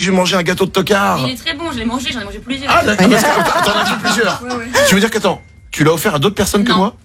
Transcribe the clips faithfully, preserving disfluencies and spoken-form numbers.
dû manger un gâteau de tocard. Il est très bon, je l'ai mangé, j'en ai mangé plusieurs. Ah d'accord, parce que attends, t'en as fait plusieurs. Ouais, ouais. Tu veux dire qu'attends, tu l'as offert à d'autres personnes que Non. moi?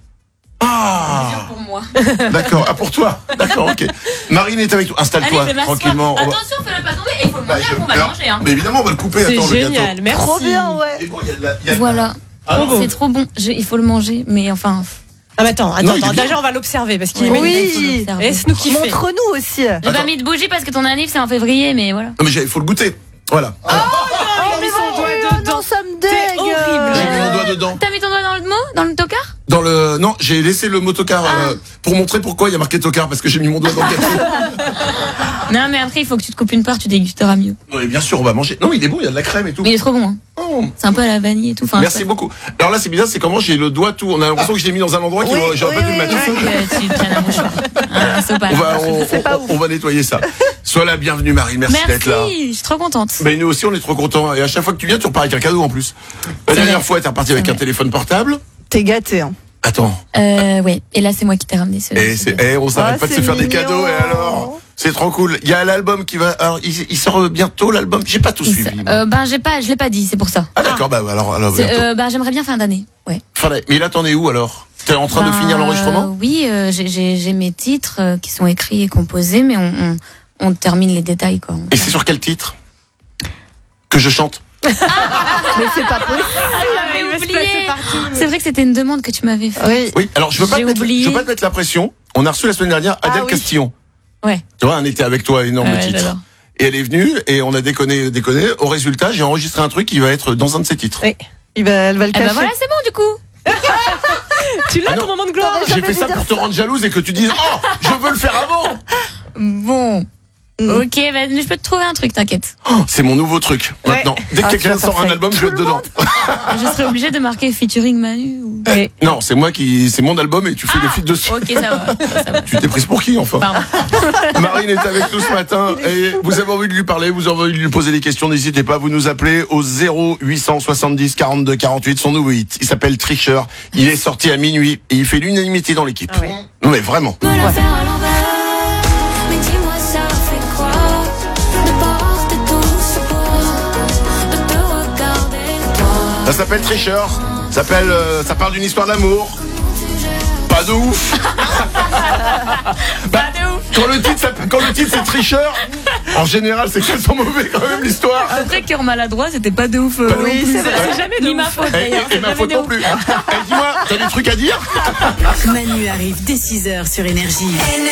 Ah, Plusieurs pour moi. d'accord. Ah, pour toi. D'accord, ok. Marine est avec toi. Installe-toi Allez, je vais m'asseoir. tranquillement. On va- Attention, fais-le pas tomber, il faut le Bah, manger, je- après on va le alors, manger. Hein. Mais évidemment, on va le couper. C'est Attends, le gâteau. génial, merci. Trop bien, ouais. Et bon, il y a de la- il y a de- Voilà, Ah, Trop beau. c'est trop bon. Je- il faut le manger, mais enfin. Ah, mais attends, attends, Non, il est attends. bien. Déjà, on va l'observer parce qu'il est Oui. magnifique. Laisse-nous kiffer. Montre-nous aussi. J'ai Attends. pas mis de bougie parce que ton anniv c'est en février, mais voilà. Non, mais il faut le goûter. Voilà. Il a mis son doigt Oh dedans. non, ça me C'est dégue. horrible. J'ai mis mon doigt dedans. T'as mis ton doigt dans le mot, dans le tocard? Dans le non, j'ai laissé le mot tocard euh, pour montrer pourquoi il y a marqué tocard parce que j'ai mis mon doigt dans le gâteau. Non, mais après il faut que tu te coupes une part, tu dégusteras mieux. Non, mais bien sûr, on va manger. Non, il est bon, il y a de la crème et tout. Mais il est trop bon. Hein. Oh. C'est un peu à la vanille et tout. Enfin, Merci c'est- beaucoup. Alors là, c'est bizarre, c'est comment j'ai le doigt tout. On a l'impression que je l'ai mis dans un endroit qui Oui, j'aurais oui, pas dû le oui, mettre. Il faut que tu prennes un mouchoir. Un sopalin. On va, on, C'est pas on- ouf. on va nettoyer ça. Sois la bienvenue, Marie. Merci, d'être là. Merci, je suis trop contente. Mais nous aussi, on est trop contents. Et à chaque fois que tu viens, tu repars avec un cadeau en plus. La C'est dernière vrai. fois, t'es reparti avec C'est un vrai. téléphone portable. T'es gâté, hein. Attends. Euh, ouais. Et là, c'est moi qui t'ai ramené ce. Et ce c'est, gâteau. eh, on s'arrête Oh, pas de se c'est faire des mignon. cadeaux. Et alors, c'est trop cool. Il y a l'album qui va. Alors, il, il sort bientôt l'album. J'ai pas tout Il suivi. s- moi. Euh, ben, j'ai pas, je l'ai pas dit, c'est pour ça. Ah d'accord. Bah alors, alors C'est- bientôt. euh, ben, j'aimerais bien fin d'année. Ouais. Fin d'année. Mais là, t'en es où alors? T'es en train de Ben, finir l'enregistrement? euh, Oui, euh, j'ai- j'ai j'ai mes titres euh, qui sont écrits et composés, mais on, on, on termine les détails, quoi. Et c'est sur quel titre que je chante? Mais c'est pas possible. J'avais Il va se oublié. placer partout. C'est vrai que c'était une demande que tu m'avais faite. Oui. Oui. Alors je veux pas te J'ai mettre, oublié. je veux pas te mettre la pression. On a reçu la semaine dernière Adèle Ah oui. Castillon. Ouais. Tu vois, on était avec toi, énorme Ouais, titre. j'adore. Et elle est venue et on a déconné, déconné. Au résultat, j'ai enregistré un truc qui va être dans un de ses titres. Oui. Il va, elle va le Eh cacher. ben voilà, c'est bon du coup. Tu l'as Ah non. ton moment de gloire. J'ai fait ça pour te rendre jalouse et que tu dises oh, je veux le faire avant. Bon. Mm. Ok, ben, je peux te trouver un truc, t'inquiète. Oh, c'est mon nouveau truc. Ouais. Maintenant, dès que Ah, quelqu'un tu vas sort un faire album, je vais être tout le dedans. Je serais obligée de marquer featuring Manu. Ou... Oui. Non, c'est moi qui, c'est mon album et tu fais des feats dessus. Ok, ça va. Ça va. Tu t'es prise pour qui enfin? Pardon. Marine est avec nous ce matin et vous avez envie de lui parler, vous avez envie de lui poser des questions, n'hésitez pas, vous nous appelez au zéro huit cent soixante-dix quarante-deux quarante-huit, son nouveau hit. Il s'appelle Tricheur, il est sorti à minuit et il fait l'unanimité dans l'équipe. Ah ouais. Non mais vraiment. Me la faire à l'envers, mais dis-moi ça fait quoi de pas avoir tes douces voix, de te regarder toi. Ça s'appelle Tricheur, ça s'appelle, euh, ça parle d'une histoire d'amour. Pas de ouf. Bah, quand le titre, s'appelle- quand le titre c'est Tricheur, en général c'est qu'elles sont mauvais quand même l'histoire. Après, cœur maladroit, c'était pas de ouf. euh, Pas de non ouf. plus. c'est vrai. C'est jamais de Ni ma ouf. faute Et, d'ailleurs. et- et ma faute non plus. Eh, dis-moi, t'as des trucs à dire? Manu arrive dès six heures sur Énergie.